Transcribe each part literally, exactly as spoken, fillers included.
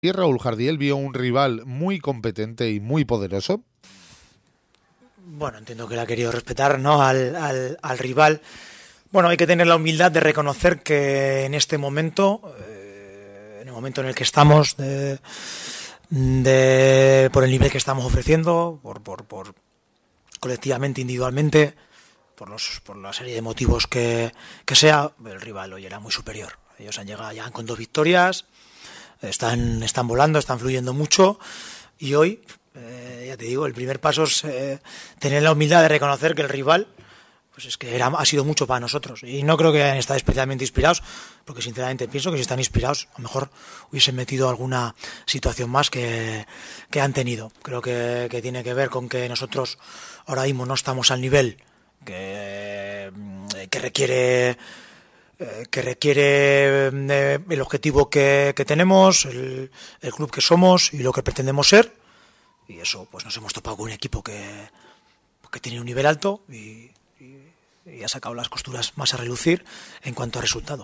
¿Y Raúl Jardiel vio un rival muy competente y muy poderoso? Bueno, entiendo que le ha querido respetar, ¿no? al, al, al rival. Bueno, hay que tener la humildad de reconocer que en este momento, eh, en el momento en el que estamos, de, de, por el nivel que estamos ofreciendo, por, por, por colectivamente, individualmente, por, los, por la serie de motivos que, que sea, el rival hoy era muy superior. Ellos han llegado ya con dos victorias, están, están volando, están fluyendo mucho y hoy, eh, ya te digo, el primer paso es eh, tener la humildad de reconocer que el rival pues es que era, ha sido mucho para nosotros y no creo que hayan estado especialmente inspirados, porque sinceramente pienso que si están inspirados a lo mejor hubiesen metido alguna situación más que, que han tenido. Creo que, que tiene que ver con que nosotros ahora mismo no estamos al nivel que, que requiere que requiere eh, el objetivo que, que tenemos, el, el club que somos y lo que pretendemos ser, y eso pues nos hemos topado con un equipo que, que tiene un nivel alto y, y, y ha sacado las costuras más a relucir en cuanto a resultado.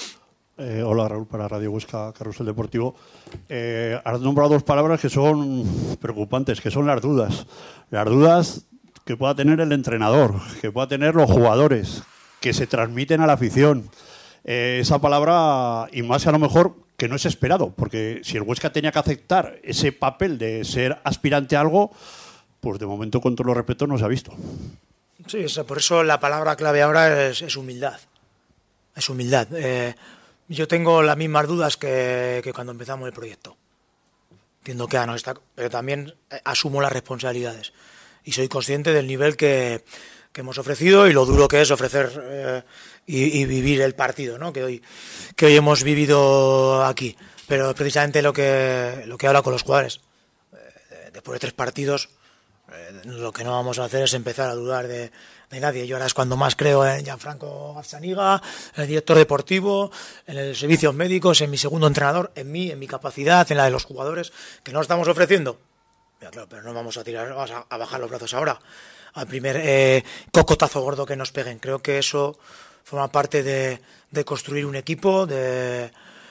Eh, hola Raúl, para Radio Huesca, Carrusel Deportivo. Eh, has nombrado dos palabras que son preocupantes, que son las dudas. Las dudas que pueda tener el entrenador, que pueda tener los jugadores, que se transmiten a la afición. Eh, esa palabra, y más a lo mejor que no es esperado, porque si el Huesca tenía que aceptar ese papel de ser aspirante a algo, pues de momento, con todo los respetos, no se ha visto. Sí, por eso la palabra clave ahora es, es humildad. Es humildad. Eh, yo tengo las mismas dudas que, que cuando empezamos el proyecto. Entiendo que no está, pero también asumo las responsabilidades. Y soy consciente del nivel que, que hemos ofrecido y lo duro que es ofrecer eh, y, y vivir el partido, ¿no? que hoy que hoy hemos vivido aquí. Pero precisamente lo que lo que habla con los jugadores. Eh, después de tres partidos, eh, lo que no vamos a hacer es empezar a dudar de, de nadie. Yo ahora es cuando más creo en Gianfranco Gazzaniga, en el director deportivo, en los servicios médicos, en mi segundo entrenador, en mí, en mi capacidad, en la de los jugadores, que no estamos ofreciendo. Ya, claro, pero no vamos a tirar, vamos a, a bajar los brazos ahora al primer eh, cocotazo gordo que nos peguen. Creo que eso forma parte de, de construir un equipo, de,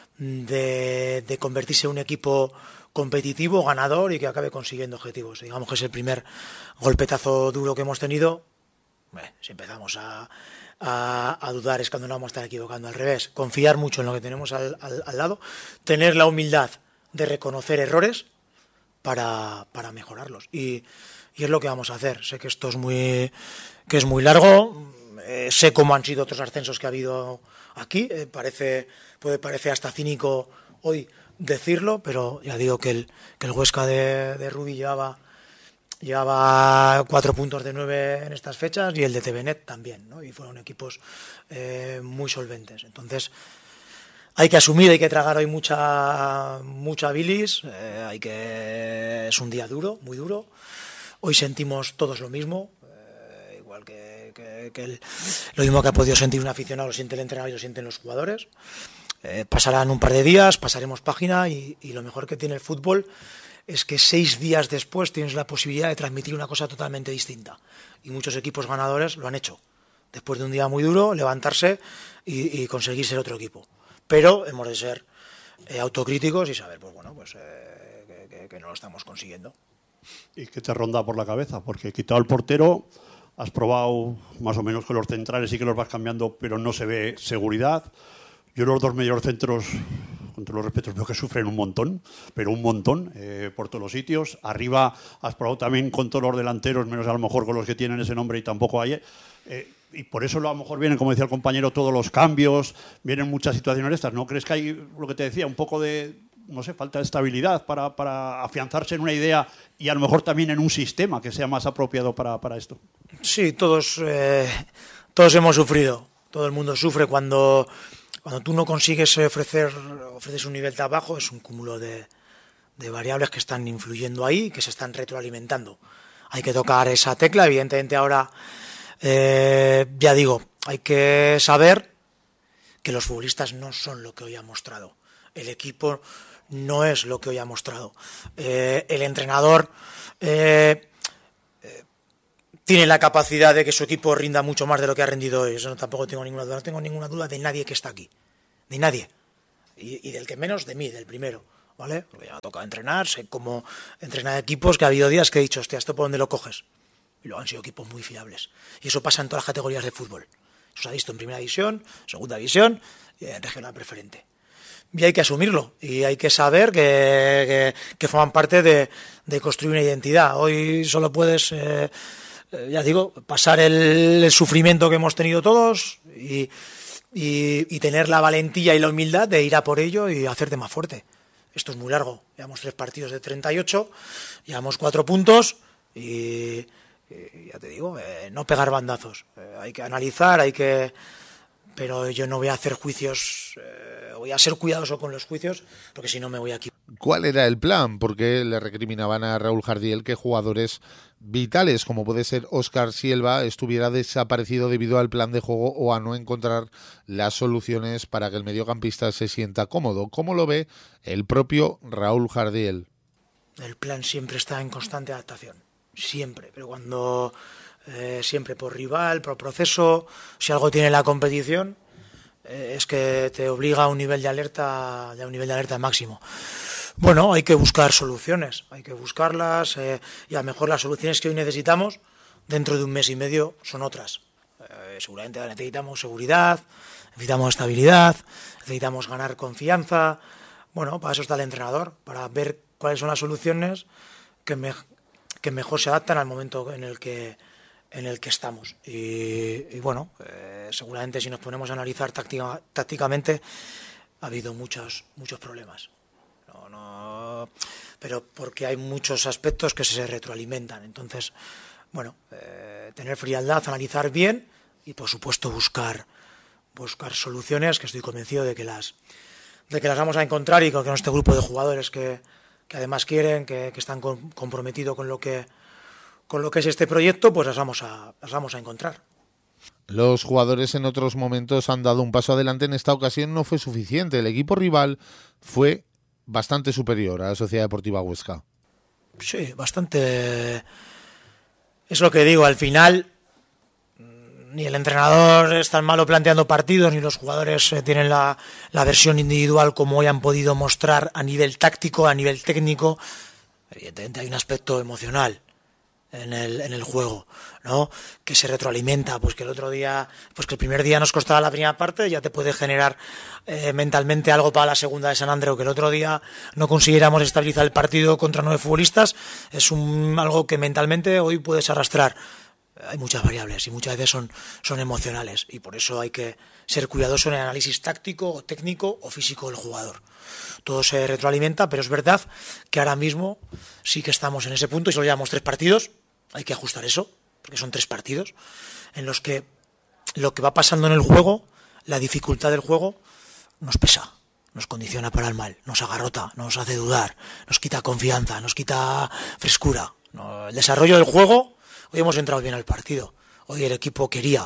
de, de convertirse en un equipo competitivo, ganador y que acabe consiguiendo objetivos. Digamos que es el primer golpetazo duro que hemos tenido. Bueno, si empezamos a, a, a dudar es cuando nos vamos a estar equivocando. Al revés, confiar mucho en lo que tenemos al, al, al lado, tener la humildad de reconocer errores para, para mejorarlos. Y, y es lo que vamos a hacer. Sé que esto es muy, que es muy largo, eh, sé cómo han sido otros ascensos que ha habido aquí, eh, parece, puede parecer hasta cínico hoy decirlo, pero ya digo que el, que el Huesca de, de Rubí llevaba, llevaba cuatro puntos de nueve en estas fechas y el de T V Net también, ¿no? Y fueron equipos eh, muy solventes. Entonces hay que asumir, hay que tragar hoy mucha mucha bilis, eh, hay que es un día duro, muy duro. Hoy sentimos todos lo mismo, eh, igual que, que, que el, lo mismo que ha podido sentir un aficionado lo siente el entrenador y lo sienten los jugadores. Eh, pasarán un par de días, pasaremos página y, y lo mejor que tiene el fútbol es que seis días después tienes la posibilidad de transmitir una cosa totalmente distinta. Y muchos equipos ganadores lo han hecho. Después de un día muy duro, levantarse y, y conseguir ser otro equipo. Pero hemos de ser eh, autocríticos y saber, pues bueno, pues eh, que, que, que no lo estamos consiguiendo. ¿Y qué te ronda por la cabeza? Porque quitado el portero, has probado más o menos con los centrales, sí que los vas cambiando, pero no se ve seguridad. Yo los dos medios centros, con todos los respetos, veo que sufren un montón, pero un montón, eh, por todos los sitios. Arriba has probado también con todos los delanteros, menos a lo mejor con los que tienen ese nombre y tampoco hay. Eh, y por eso a lo mejor vienen, como decía el compañero, todos los cambios, vienen muchas situaciones estas. ¿No crees que hay, lo que te decía, un poco de, no sé, falta de estabilidad para, para afianzarse en una idea y a lo mejor también en un sistema que sea más apropiado para, para esto? Sí, todos, eh, todos hemos sufrido. Todo el mundo sufre cuando... Cuando tú no consigues ofrecer ofreces un nivel tan bajo, es un cúmulo de, de variables que están influyendo ahí, que se están retroalimentando. Hay que tocar esa tecla, evidentemente ahora, eh, ya digo, hay que saber que los futbolistas no son lo que hoy ha mostrado. El equipo no es lo que hoy ha mostrado. Eh, el entrenador eh, eh, tiene la capacidad de que su equipo rinda mucho más de lo que ha rendido hoy. Eso no, tampoco tengo ninguna duda. No tengo ninguna duda de nadie que está aquí. De nadie. Y, y del que menos, de mí, del primero. ¿vale? Porque ya me ha tocado entrenar, sé cómo entrenar equipos, que ha habido días que he dicho, hostia, ¿esto por dónde lo coges? Y luego han sido equipos muy fiables. Y eso pasa en todas las categorías de fútbol. Eso se ha visto en primera división, segunda división y en regional preferente. Y hay que asumirlo. Y hay que saber que, que, que forman parte de, de construir una identidad. Hoy solo puedes, eh, ya digo, pasar el, el sufrimiento que hemos tenido todos y, y, y tener la valentía y la humildad de ir a por ello y hacerte más fuerte. Esto es muy largo. Llevamos tres partidos de treinta y ocho, llevamos cuatro puntos y... Y ya te digo, eh, no pegar bandazos, eh, hay que analizar, hay que, pero yo no voy a hacer juicios, eh, voy a ser cuidadoso con los juicios, porque si no me voy aquí. ¿Cuál era el plan? Porque le recriminaban a Raúl Jardiel que jugadores vitales, como puede ser Óscar Silva, estuviera desaparecido debido al plan de juego o a no encontrar las soluciones para que el mediocampista se sienta cómodo. ¿Cómo lo ve el propio Raúl Jardiel? El plan siempre está en constante adaptación. Siempre, pero cuando eh, siempre por rival, por proceso, si algo tiene la competición, eh, es que te obliga a un nivel de alerta, a un nivel de alerta máximo. Bueno, hay que buscar soluciones, hay que buscarlas eh, y a lo mejor las soluciones que hoy necesitamos dentro de un mes y medio son otras. Eh, seguramente necesitamos seguridad, necesitamos estabilidad, necesitamos ganar confianza. Bueno, para eso está el entrenador, para ver cuáles son las soluciones que me que mejor se adaptan al momento en el que en el que estamos. Y, y bueno, eh, seguramente si nos ponemos a analizar táctica, tácticamente, ha habido muchos, muchos problemas. No, no, pero porque hay muchos aspectos que se retroalimentan. Entonces, bueno, eh, tener frialdad, analizar bien y, por supuesto, buscar, buscar soluciones, que estoy convencido de que las, de que las vamos a encontrar y con este grupo de jugadores que que además quieren, que, que están con, comprometidos con lo que con lo que es este proyecto, pues las vamos a las vamos a encontrar. Los jugadores en otros momentos han dado un paso adelante, en esta ocasión no fue suficiente. El equipo rival fue bastante superior a la Sociedad Deportiva Huesca. Sí, bastante. Es lo que digo, al final ni el entrenador es tan malo planteando partidos, ni los jugadores eh, tienen la, la versión individual como hoy han podido mostrar a nivel táctico, a nivel técnico. Evidentemente hay un aspecto emocional en el, en el juego, ¿no? Que se retroalimenta, pues que el otro día, pues que el primer día nos costaba la primera parte, ya te puede generar eh, mentalmente algo para la segunda de San Andreu, que el otro día no consiguiéramos estabilizar el partido contra nueve futbolistas, es un, algo que mentalmente hoy puedes arrastrar. Hay muchas variables y muchas veces son, son emocionales y por eso hay que ser cuidadoso en el análisis táctico o técnico o físico del jugador. Todo se retroalimenta, pero es verdad que ahora mismo sí que estamos en ese punto y solo llevamos tres partidos, hay que ajustar eso, porque son tres partidos en los que lo que va pasando en el juego, la dificultad del juego, nos pesa, nos condiciona para el mal, nos agarrota, nos hace dudar, nos quita confianza, nos quita frescura. No, el desarrollo del juego. Hoy hemos entrado bien al partido, hoy el equipo quería.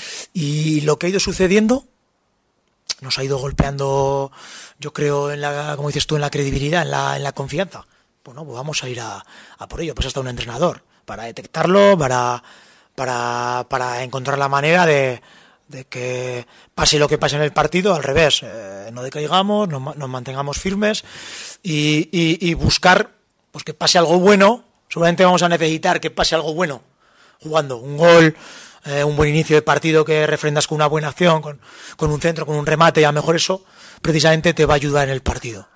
Y lo que ha ido sucediendo nos ha ido golpeando, yo creo, en la, como dices tú, en la credibilidad, en la, en la confianza. Bueno, pues vamos a ir a, a por ello. Pues hasta un entrenador, para detectarlo, para, para, para encontrar la manera de, de que pase lo que pase en el partido, al revés. Eh, no decaigamos, nos, nos mantengamos firmes y, y, y buscar pues que pase algo bueno. Seguramente vamos a necesitar que pase algo bueno jugando, un gol, eh, un buen inicio de partido que refrendas con una buena acción, con, con un centro, con un remate, y a lo mejor eso precisamente te va a ayudar en el partido.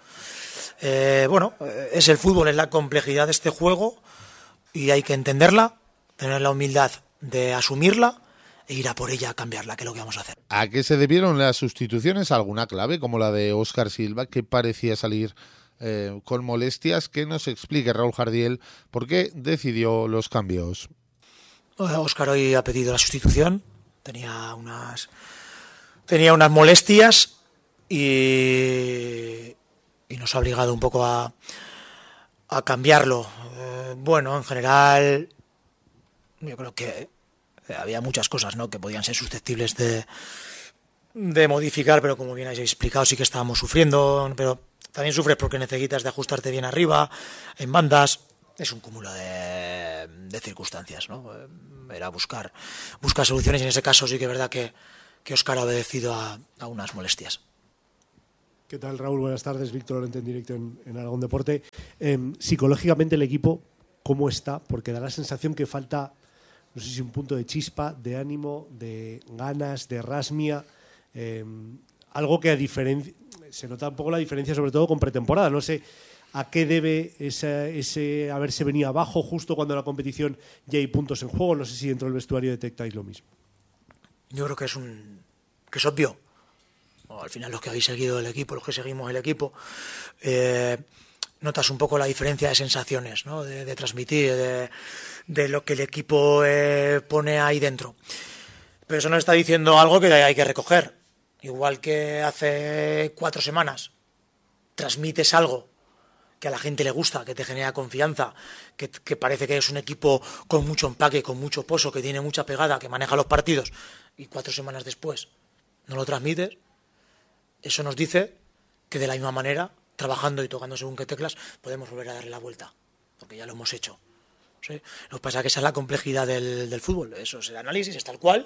Eh, bueno, es el fútbol, es la complejidad de este juego y hay que entenderla, tener la humildad de asumirla e ir a por ella a cambiarla, que es lo que vamos a hacer. ¿A qué se debieron las sustituciones? ¿Alguna clave, como la de Óscar Silva, que parecía salir Eh, con molestias? Que nos explique Raúl Jardiel por qué decidió los cambios. Óscar hoy ha pedido la sustitución, tenía unas tenía unas molestias y, y nos ha obligado un poco a, a cambiarlo. Eh, bueno, en general yo creo que había muchas cosas, ¿no?, que podían ser susceptibles de, de modificar, pero como bien habéis explicado sí que estábamos sufriendo, pero también sufres porque necesitas de ajustarte bien arriba, en bandas. Es un cúmulo de, de circunstancias, ¿no? Era buscar, buscar soluciones y en ese caso sí que es verdad que, que Óscar ha obedecido a, a unas molestias. ¿Qué tal, Raúl? Buenas tardes. Víctor Lorente en directo en, en Aragón Deporte. Eh, psicológicamente el equipo, ¿cómo está? Porque da la sensación que falta, no sé si un punto de chispa, de ánimo, de ganas, de rasmia. Eh, algo que a diferencia, se nota un poco la diferencia, sobre todo con pretemporada. No sé a qué debe ese, ese haberse venido abajo justo cuando la competición ya hay puntos en juego. No sé si dentro del vestuario detectáis lo mismo. Yo creo que es un que es obvio. Al final los que habéis seguido el equipo, los que seguimos el equipo, eh, notas un poco la diferencia de sensaciones, ¿no? de, de transmitir, de, de lo que el equipo eh, pone ahí dentro. Pero eso nos está diciendo algo que hay que recoger. Igual que hace cuatro semanas transmites algo que a la gente le gusta, que te genera confianza, que, que parece que es un equipo con mucho empaque, con mucho pozo, que tiene mucha pegada, que maneja los partidos, y cuatro semanas después no lo transmites. Eso nos dice que de la misma manera, trabajando y tocando según qué teclas, podemos volver a darle la vuelta, porque ya lo hemos hecho. ¿Sí? Lo que pasa es que esa es la complejidad del, del fútbol. Eso es el análisis, es tal cual.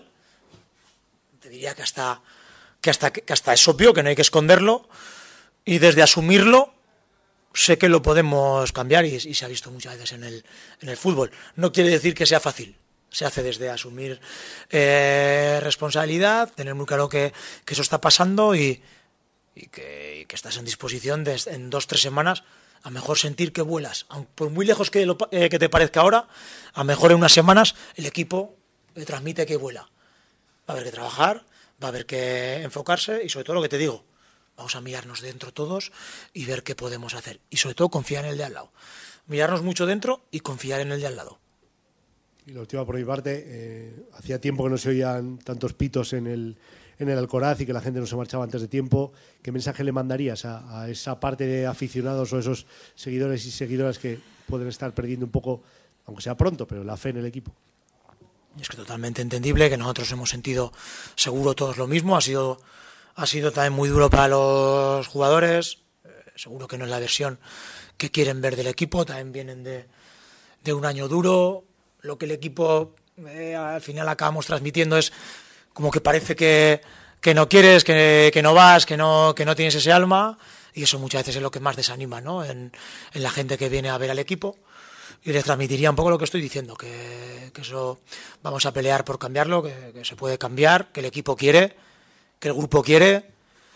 Te diría que hasta, que, hasta, que hasta es obvio, que no hay que esconderlo, y desde asumirlo sé que lo podemos cambiar, y, y se ha visto muchas veces en el, en el fútbol. No quiere decir que sea fácil. Se hace desde asumir eh, responsabilidad, tener muy claro que, que eso está pasando y Y que, y que estás en disposición de, en dos, tres semanas, a mejor sentir que vuelas. Aunque por muy lejos que, lo, eh, que te parezca ahora, a mejor en unas semanas el equipo le transmite que vuela. Va a haber que trabajar, va a haber que enfocarse y sobre todo lo que te digo, vamos a mirarnos dentro todos y ver qué podemos hacer. Y sobre todo confiar en el de al lado. Mirarnos mucho dentro y confiar en el de al lado. Y la última por mi parte, eh, hacía tiempo que no se oían tantos pitos en el... en el Alcoraz y que la gente no se marchaba antes de tiempo. ¿Qué mensaje le mandarías a, a esa parte de aficionados o esos seguidores y seguidoras que pueden estar perdiendo un poco, aunque sea pronto, pero la fe en el equipo? Es que totalmente entendible, que nosotros hemos sentido seguro todos lo mismo. Ha sido, ha sido también muy duro para los jugadores. Eh, seguro que no es la versión que quieren ver del equipo. También vienen de, de un año duro. Lo que el equipo eh, al final acabamos transmitiendo es como que parece que, que no quieres, que, que no vas, que no, que no tienes ese alma, y eso muchas veces es lo que más desanima, ¿no? en, en la gente que viene a ver al equipo. Y les transmitiría un poco lo que estoy diciendo, que, que eso vamos a pelear por cambiarlo, que, que se puede cambiar, que el equipo quiere, que el grupo quiere,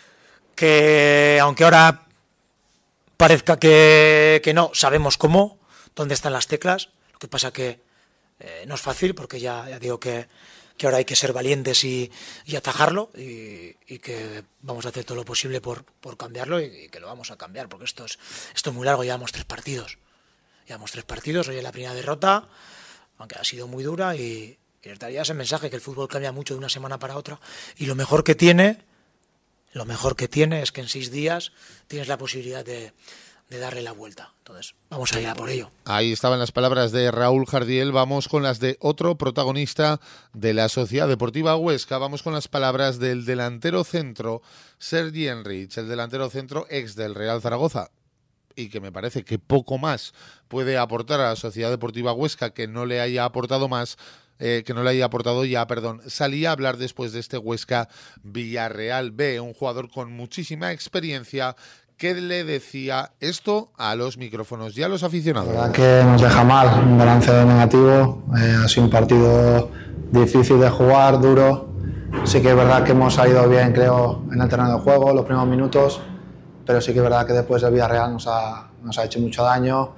que aunque ahora parezca que, que no, sabemos cómo, dónde están las teclas. Lo que pasa que eh, no es fácil, porque ya, ya digo que que ahora hay que ser valientes y, y atajarlo, y, y que vamos a hacer todo lo posible por, por cambiarlo, y, y que lo vamos a cambiar, porque esto es, esto es muy largo. Llevamos tres partidos, llevamos tres partidos, hoy es la primera derrota, aunque ha sido muy dura, y, y les daría ese mensaje, que el fútbol cambia mucho de una semana para otra, y lo mejor que tiene, lo mejor que tiene es que en seis días tienes la posibilidad de, de darle la vuelta. Entonces, vamos a ir a por ello. Ahí estaban las palabras de Raúl Jardiel. Vamos con las de otro protagonista de la Sociedad Deportiva Huesca. Vamos con las palabras del delantero centro, Sergi Enrich, el delantero centro ex del Real Zaragoza, y que me parece que poco más puede aportar a la Sociedad Deportiva Huesca, que no le haya aportado más, eh, que no le haya aportado ya, perdón. Salía a hablar después de este Huesca Villarreal B, un jugador con muchísima experiencia, que le decía esto a los micrófonos y a los aficionados. La verdad que nos deja mal, un balance negativo. Eh, ha sido un partido difícil de jugar, duro. Sí que es verdad que hemos salido bien, creo, en el terreno de juego, los primeros minutos, pero sí que es verdad que después el Villarreal nos ha, nos ha hecho mucho daño.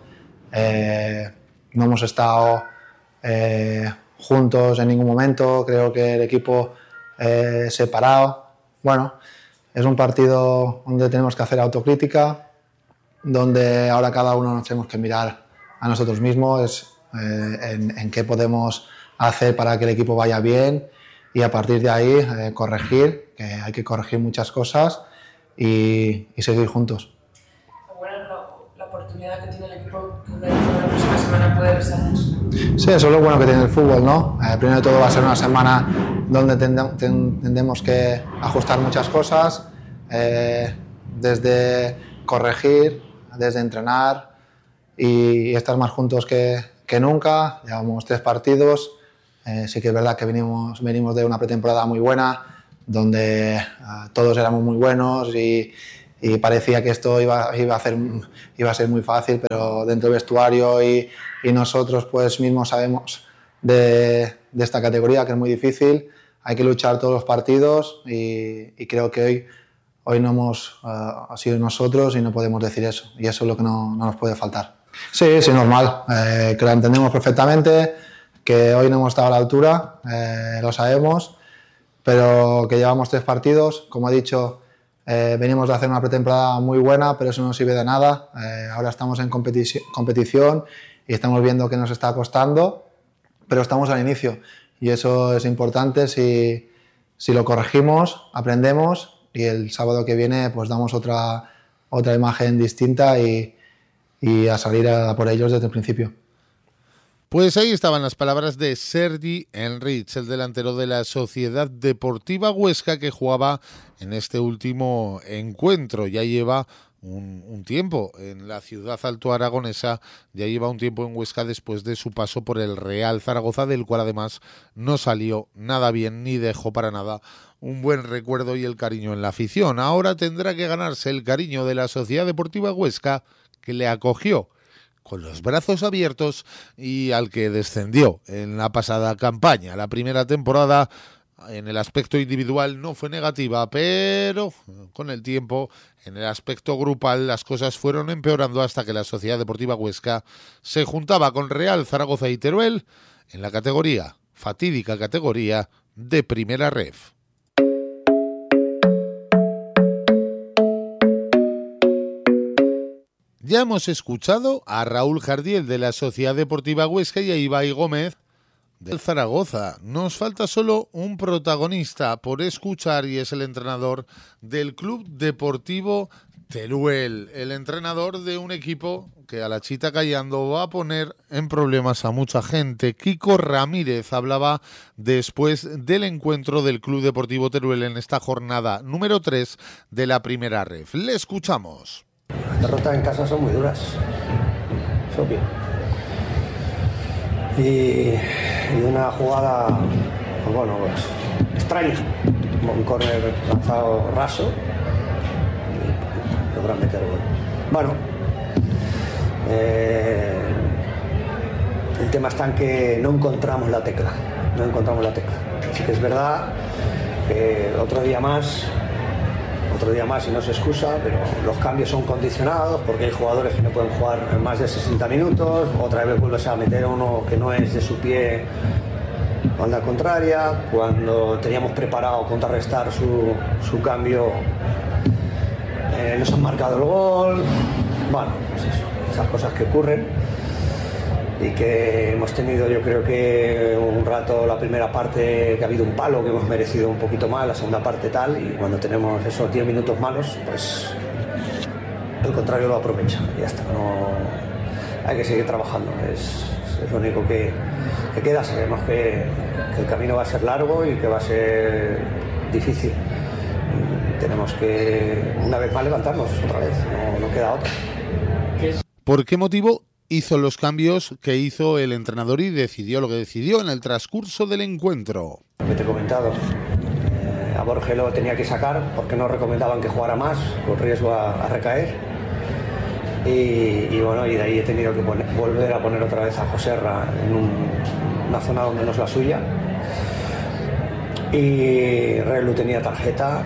Eh, no hemos estado eh, juntos en ningún momento, creo que el equipo eh, separado. Bueno, es un partido donde tenemos que hacer autocrítica, donde ahora cada uno nos tenemos que mirar a nosotros mismos, eh, en, en qué podemos hacer para que el equipo vaya bien, y a partir de ahí eh, corregir, que hay que corregir muchas cosas y, y seguir juntos. Bueno, la, la oportunidad que tiene el equipo que dentro de la próxima semana puede resaltar. Sí, eso es lo bueno que tiene el fútbol, ¿no? Eh, primero de todo va a ser una semana donde tendremos tendremos que ajustar muchas cosas, eh, desde corregir, desde entrenar y, y estar más juntos que, que nunca. Llevamos tres partidos, eh, sí que es verdad que venimos, venimos de una pretemporada muy buena, donde uh, todos éramos muy buenos y, y parecía que esto iba, iba, a hacer, iba a ser muy fácil, pero dentro del vestuario y, y nosotros pues mismos sabemos de, de esta categoría que es muy difícil, hay que luchar todos los partidos y, y creo que hoy, hoy no hemos uh, sido nosotros y no podemos decir eso, y eso es lo que no, no nos puede faltar. Sí, sí, normal, eh, que lo entendemos perfectamente, que hoy no hemos estado a la altura, eh, lo sabemos, pero que llevamos tres partidos, como he dicho, eh, venimos de hacer una pretemporada muy buena, pero eso no sirve de nada, eh, ahora estamos en competi- competición y estamos viendo que nos está costando, pero estamos al inicio y eso es importante. Si, si lo corregimos, aprendemos y el sábado que viene pues damos otra, otra imagen distinta y, y a salir a por ellos desde el principio. Pues ahí estaban las palabras de Sergi Enrich, el delantero de la Sociedad Deportiva Huesca que jugaba en este último encuentro. Ya lleva un, un tiempo en la ciudad altoaragonesa, ya lleva un tiempo en Huesca después de su paso por el Real Zaragoza, del cual además no salió nada bien ni dejó para nada un buen recuerdo y el cariño en la afición. Ahora tendrá que ganarse el cariño de la Sociedad Deportiva Huesca, que le acogió con los brazos abiertos y al que descendió en la pasada campaña. La primera temporada en el aspecto individual no fue negativa, pero con el tiempo en el aspecto grupal las cosas fueron empeorando hasta que la Sociedad Deportiva Huesca se juntaba con Real Zaragoza y Teruel en la categoría, fatídica categoría de Primera Ref. Ya hemos escuchado a Raúl Jardiel de la Sociedad Deportiva Huesca y a Ibai Gómez del Zaragoza. Nos falta solo un protagonista por escuchar y es el entrenador del Club Deportivo Teruel, el entrenador de un equipo que a la chita callando va a poner en problemas a mucha gente. Kiko Ramírez hablaba después del encuentro del Club Deportivo Teruel en esta jornada número tres de la Primera Ref. Le escuchamos. Las derrotas en casa son muy duras, es obvio. Y, y una jugada, pues bueno, pues, extraña, como un córner lanzado raso y logran meter gol. Bueno, eh, el tema está en que no encontramos la tecla, no encontramos la tecla. Así que es verdad que otro día más... Otro día más y no se excusa, pero los cambios son condicionados porque hay jugadores que no pueden jugar más de sesenta minutos, otra vez vuelves a meter a uno que no es de su pie a la contraria, cuando teníamos preparado contrarrestar su, su cambio eh, nos han marcado el gol, bueno, pues eso, esas cosas que ocurren y que hemos tenido, yo creo que un rato la primera parte que ha habido un palo que hemos merecido un poquito más, la segunda parte tal, y cuando tenemos esos diez minutos malos, pues el contrario lo aprovecha, y ya está, no hay que seguir trabajando, es, es lo único que, que queda. Sabemos que, que el camino va a ser largo y que va a ser difícil, tenemos que una vez más levantarnos otra vez, no, no queda otra. ¿Por qué motivo hizo los cambios que hizo el entrenador y decidió lo que decidió en el transcurso del encuentro? Lo que te he comentado, eh, a Borges lo tenía que sacar porque no recomendaban que jugara más, con riesgo a, a recaer. Y, y bueno, y de ahí he tenido que poner, volver a poner otra vez a Joserra en un, una zona donde no es la suya. Y Relu tenía tarjeta.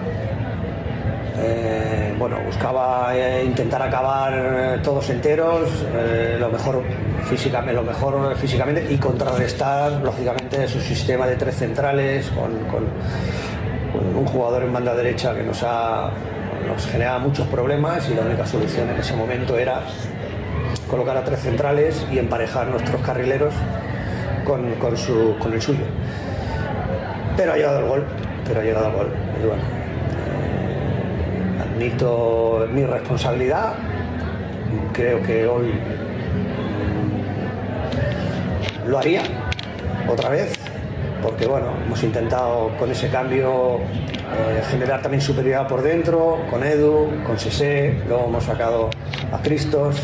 Eh, bueno, buscaba eh, intentar acabar eh, todos enteros, eh, lo mejor físicamente, lo mejor físicamente y contrarrestar lógicamente su sistema de tres centrales con, con, con un jugador en banda derecha que nos ha nos generaba muchos problemas y la única solución en ese momento era colocar a tres centrales y emparejar nuestros carrileros con, con, su, con el suyo. Pero ha llegado el gol, pero ha llegado el gol y bueno. Admito mi responsabilidad, creo que hoy lo haría otra vez, porque bueno, hemos intentado con ese cambio eh, generar también superioridad por dentro, con Edu, con Sesé, luego hemos sacado a Cristos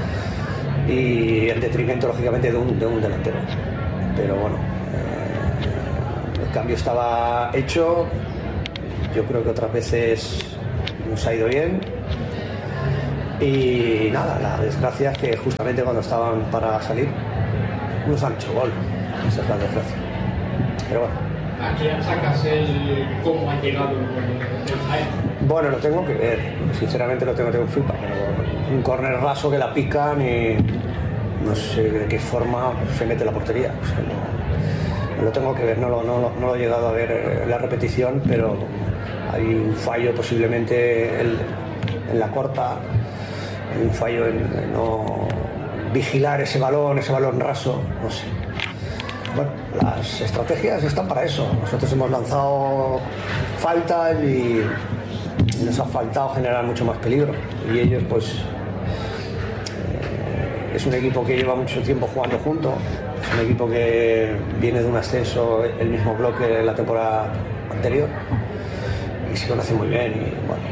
y en detrimento lógicamente de un, de un delantero. Pero bueno, eh, el cambio estaba hecho, yo creo que otras veces nos ha ido bien, Y nada, la desgracia es que justamente cuando estaban para salir nos han hecho gol. Esa es la desgracia. Pero bueno. ¿A qué achacas el cómo ha llegado el Jaén? Bueno, lo tengo que ver. Sinceramente lo tengo que ver, flipa, pero un córner raso que la pican y no sé de qué forma se mete la portería. O sea, no, lo tengo que ver, no lo, no, no lo he llegado a ver en la repetición, pero hay un fallo posiblemente en, en la corta, hay un fallo en, en no vigilar ese balón, ese balón raso, no sé. Bueno, las estrategias están para eso. Nosotros hemos lanzado faltas y, y nos ha faltado generar mucho más peligro. Y ellos, pues, eh, es un equipo que lleva mucho tiempo jugando juntos. Es un equipo que viene de un ascenso, el mismo bloque de la temporada anterior. Y se conoce muy bien. Y bueno,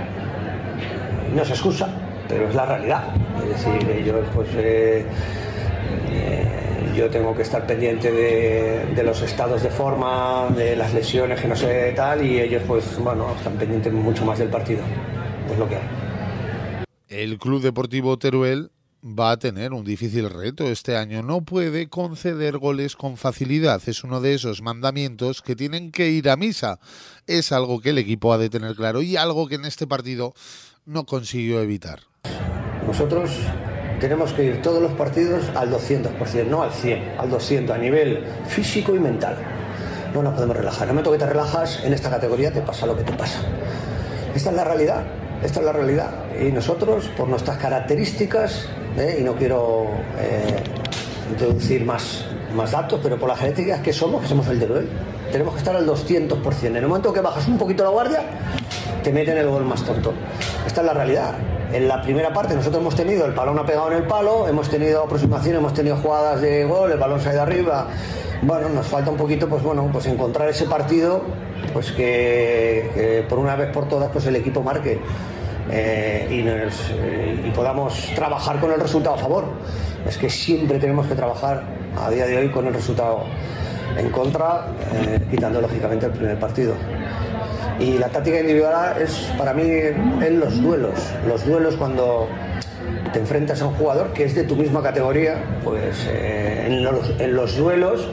y no se excusa, pero es la realidad. Es decir, ellos, pues. Eh, eh, Yo tengo que estar pendiente de, de los estados de forma, de las lesiones que no sé tal, y ellos pues bueno, están pendientes mucho más del partido. Es lo que hay. El Club Deportivo Teruel va a tener un difícil reto este año. No puede conceder goles con facilidad. Es uno de esos mandamientos que tienen que ir a misa. Es algo que el equipo ha de tener claro y algo que en este partido no consiguió evitar. Nosotros tenemos que ir todos los partidos al doscientos por ciento, no al cien, al doscientos, a nivel físico y mental. No nos podemos relajar. En el momento que te relajas, en esta categoría te pasa lo que te pasa. Esta es la realidad, esta es la realidad. Y nosotros, por nuestras características, ¿eh? y no quiero eh, introducir más, más datos, pero por las genéticas que somos, que somos el Teruel, tenemos que estar al doscientos por ciento. En el momento que bajas un poquito la guardia, te meten el gol más tonto. Esta es la realidad. En la primera parte nosotros hemos tenido, el balón ha pegado en el palo, hemos tenido aproximaciones, hemos tenido jugadas de gol, el balón se ha ido arriba. Bueno, nos falta un poquito, pues bueno, pues encontrar ese partido, pues que, que por una vez por todas, pues el equipo marque eh, y, nos, eh, y podamos trabajar con el resultado a favor. Es que siempre tenemos que trabajar a día de hoy con el resultado en contra, eh, quitando lógicamente el primer partido. Y la táctica individual es para mí en los duelos. Los duelos cuando te enfrentas a un jugador que es de tu misma categoría, pues eh, en, los, en los duelos,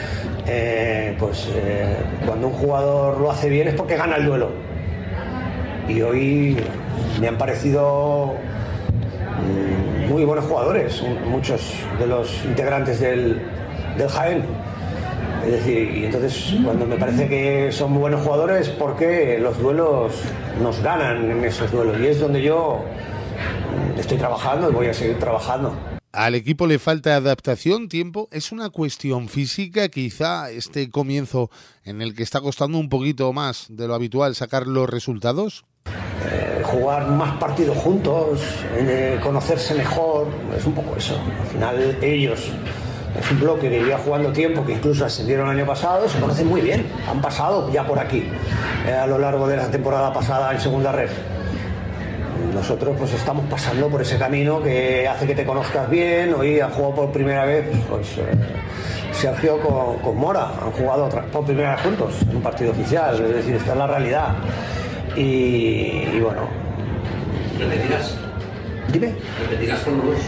eh, pues eh, cuando un jugador lo hace bien es porque gana el duelo. Y hoy me han parecido muy buenos jugadores, muchos de los integrantes del, del Jaén. Es decir, y entonces cuando me parece que son muy buenos jugadores, porque los duelos nos ganan en esos duelos, y es donde yo estoy trabajando y voy a seguir trabajando. Al equipo le falta adaptación, tiempo. ¿Es una cuestión física quizá este comienzo en el que está costando un poquito más de lo habitual sacar los resultados? Eh, jugar más partidos juntos, eh, conocerse mejor, es un poco eso. Al final ellos... Es un bloque que lleva jugando tiempo, que incluso ascendieron el año pasado, se conocen muy bien, han pasado ya por aquí, eh, a lo largo de la temporada pasada en Segunda Ref. Nosotros pues estamos pasando por ese camino que hace que te conozcas bien. Hoy han jugado por primera vez pues, eh, Sergio con, con Mora, han jugado otra, por primera vez juntos en un partido oficial, es decir, esta es la realidad. Y, y bueno... ¿Repetirás? Dime. ¿Repetirás con los dos?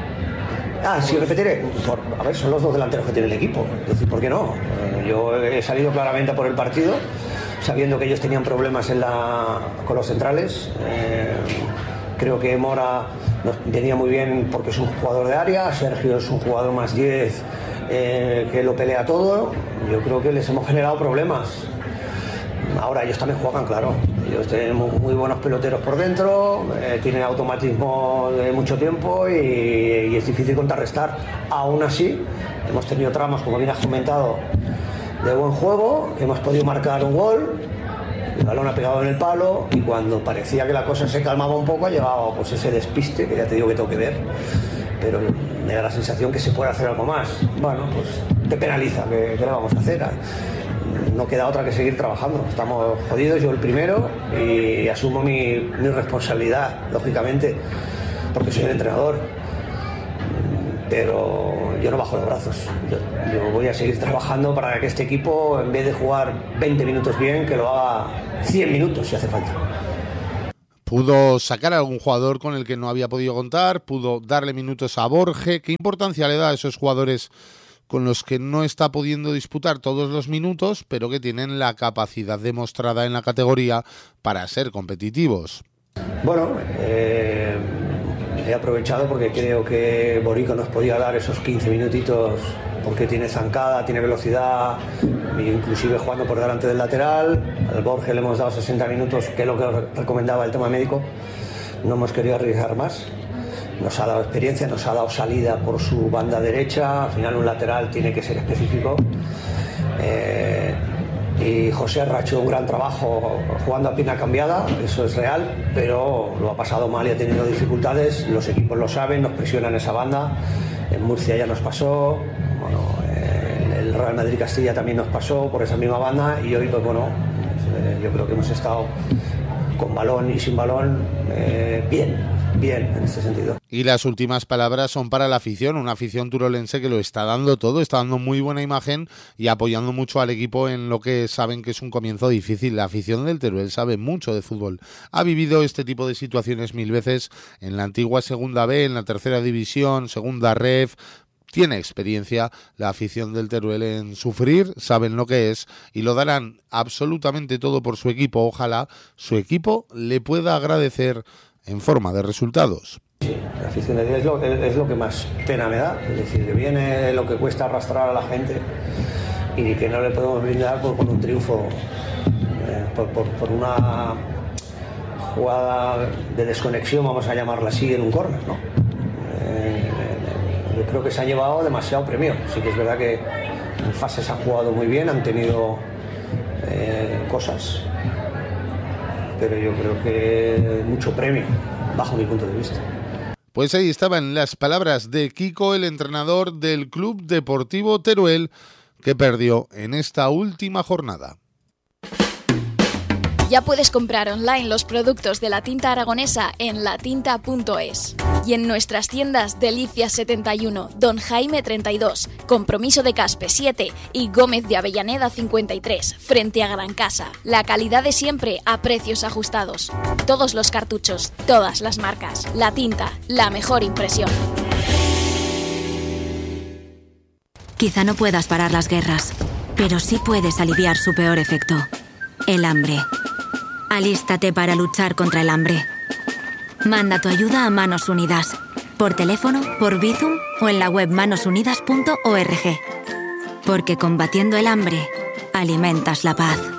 Ah, sí, repetiré. Por, a ver, son los dos delanteros que tiene el equipo. Es decir, ¿por qué no? Eh, yo he salido claramente por el partido, sabiendo que ellos tenían problemas en la, con los centrales. Eh, creo que Mora nos venía muy bien porque es un jugador de área, Sergio es un jugador más diez eh, que lo pelea todo. Yo creo que les hemos generado problemas. Ahora ellos también juegan, claro. Ellos tienen muy buenos peloteros por dentro, eh, tienen automatismo de mucho tiempo y, y es difícil contrarrestar. Aún así, hemos tenido tramos, como bien has comentado, de buen juego, que hemos podido marcar un gol, el balón ha pegado en el palo y cuando parecía que la cosa se calmaba un poco ha llegado pues, ese despiste, que ya te digo que tengo que ver, pero me da la sensación que se puede hacer algo más. Bueno, pues te penaliza, ¿qué, qué le vamos a hacer? No queda otra que seguir trabajando. Estamos jodidos, yo el primero, y asumo mi, mi responsabilidad, lógicamente, porque soy el entrenador. Pero yo no bajo los brazos. Yo, yo voy a seguir trabajando para que este equipo, en vez de jugar veinte minutos bien, que lo haga cien minutos si hace falta. pudo sacar a algún jugador con el que no había podido contar, pudo darle minutos a Borge. ¿Qué importancia le da a esos jugadores con los que no está pudiendo disputar todos los minutos, pero que tienen la capacidad demostrada en la categoría para ser competitivos? Bueno, eh, he aprovechado porque creo que Borico nos podía dar esos quince minutitos, porque tiene zancada, tiene velocidad, inclusive jugando por delante del lateral. Al Borge le hemos dado sesenta minutos, que es lo que recomendaba el tema médico. No hemos querido arriesgar más. Nos ha dado experiencia, nos ha dado salida por su banda derecha. Al final un lateral tiene que ser específico. Eh, y José ha hecho un gran trabajo jugando a pierna cambiada, eso es real, pero lo ha pasado mal y ha tenido dificultades. Los equipos lo saben, nos presionan esa banda. En Murcia ya nos pasó, bueno, el Real Madrid Castilla también nos pasó por esa misma banda, y hoy pues bueno, eh, yo creo que hemos estado con balón y sin balón eh, bien. Bien, en este sentido. Y las últimas palabras son para la afición, una afición turolense que lo está dando todo, está dando muy buena imagen y apoyando mucho al equipo en lo que saben que es un comienzo difícil. La afición del Teruel sabe mucho de fútbol, ha vivido este tipo de situaciones mil veces en la antigua Segunda B, en la Tercera División, Segunda Ref. Tiene experiencia la afición del Teruel en sufrir, saben lo que es y lo darán absolutamente todo por su equipo. Ojalá su equipo le pueda agradecer en forma de resultados. Sí, la afición de es lo, es lo que más pena me da, es decir, que viene lo que cuesta arrastrar a la gente y que no le podemos brindar por, por un triunfo, eh, por, por, por una jugada de desconexión, vamos a llamarla así, en un córner, ¿no? Eh, yo creo que se han llevado demasiado premio. Sí que es verdad que en fases han jugado muy bien, han tenido eh, cosas, pero yo creo que mucho premio, bajo mi punto de vista. Pues ahí estaban las palabras de Kiko, el entrenador del Club Deportivo Teruel, que perdió en esta última jornada. Ya puedes comprar online los productos de la tinta aragonesa en latinta punto es. Y en nuestras tiendas Delicias setenta y uno, Don Jaime treinta y dos, Compromiso de Caspe siete y Gómez de Avellaneda cincuenta y tres, frente a Gran Casa. La calidad de siempre a precios ajustados. Todos los cartuchos, todas las marcas. La tinta, la mejor impresión. Quizá no puedas parar las guerras, pero sí puedes aliviar su peor efecto, el hambre. Alístate para luchar contra el hambre. Manda tu ayuda a Manos Unidas, por teléfono, por Bizum o en la web manos unidas punto org. Porque combatiendo el hambre, alimentas la paz.